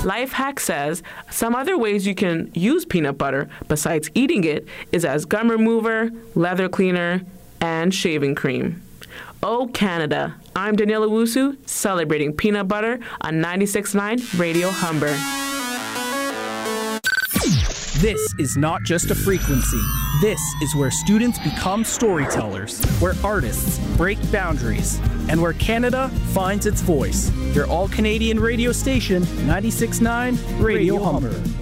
Lifehack says some other ways you can use peanut butter besides eating it is as gum remover, leather cleaner, and shaving cream. Oh, Canada. I'm Daniela Wusu, celebrating peanut butter on 96.9 Radio Humber. This is not just a frequency. This is where students become storytellers, where artists break boundaries, and where Canada finds its voice. Your all-Canadian radio station, 96.9 Radio Humber.